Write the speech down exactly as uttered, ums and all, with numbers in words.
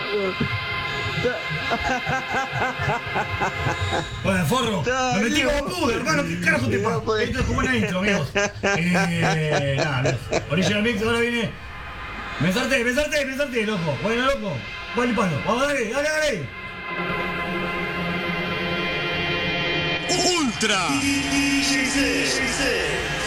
Bueno, forro, me metí como pude, hermano. ¿Qué carajo te pasa? Esto es como una intro, amigos. Eh, nada, amigos. Original Mix, ahora viene. Me salté, me salté, me salté, loco. Bueno, loco. Buen palo. Vamos, dale, dale, dale. Ultra. D J Z.